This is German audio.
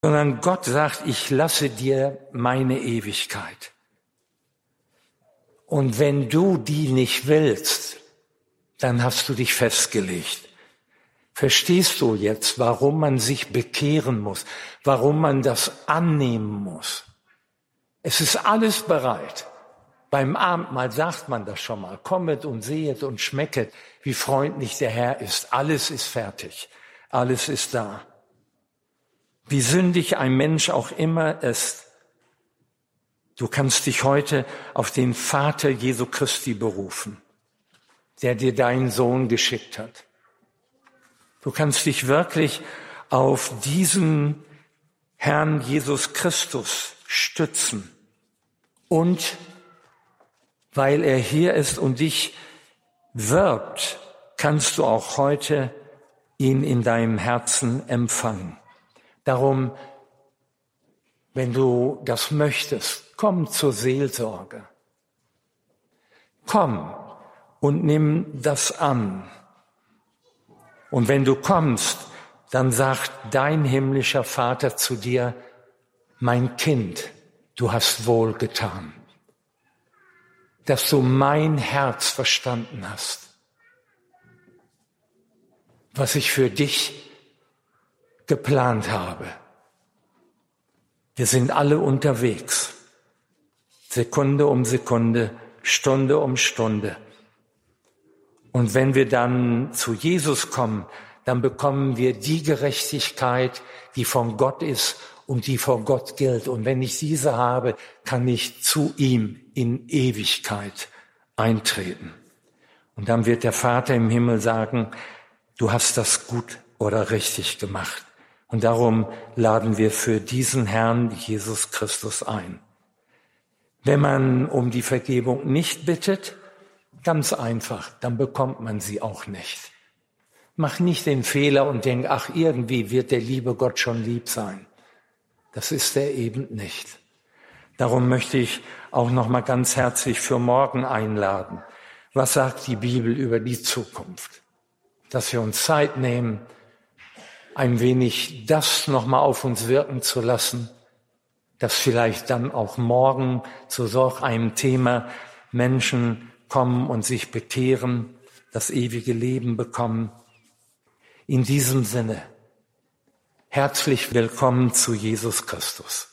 sondern Gott sagt, ich lasse dir meine Ewigkeit. Und wenn du die nicht willst, dann hast du dich festgelegt. Verstehst du jetzt, warum man sich bekehren muss, warum man das annehmen muss? Es ist alles bereit. Beim Abendmahl sagt man das schon mal. Kommet und sehet und schmecket, wie freundlich der Herr ist. Alles ist fertig. Alles ist da. Wie sündig ein Mensch auch immer ist. Du kannst dich heute auf den Vater Jesu Christi berufen, der dir deinen Sohn geschickt hat. Du kannst dich wirklich auf diesen Herrn Jesus Christus stützen. Und weil er hier ist und dich wirbt, kannst du auch heute ihn in deinem Herzen empfangen. Darum, wenn du das möchtest, komm zur Seelsorge. Komm und nimm das an. Und wenn du kommst, dann sagt dein himmlischer Vater zu dir, mein Kind, du hast wohl getan, dass du mein Herz verstanden hast, was ich für dich geplant habe. Wir sind alle unterwegs, Sekunde um Sekunde, Stunde um Stunde. Und wenn wir dann zu Jesus kommen, dann bekommen wir die Gerechtigkeit, die von Gott ist und die vor Gott gilt. Und wenn ich diese habe, kann ich zu ihm in Ewigkeit eintreten. Und dann wird der Vater im Himmel sagen, du hast das gut oder richtig gemacht. Und darum laden wir für diesen Herrn Jesus Christus ein. Wenn man um die Vergebung nicht bittet, ganz einfach, dann bekommt man sie auch nicht. Mach nicht den Fehler und denk, ach, irgendwie wird der liebe Gott schon lieb sein. Das ist er eben nicht. Darum möchte ich auch noch mal ganz herzlich für morgen einladen. Was sagt die Bibel über die Zukunft? Dass wir uns Zeit nehmen, ein wenig das noch mal auf uns wirken zu lassen, dass vielleicht dann auch morgen zu solch einem Thema Menschen kommen und sich bekehren, das ewige Leben bekommen. In diesem Sinne, herzlich willkommen zu Jesus Christus.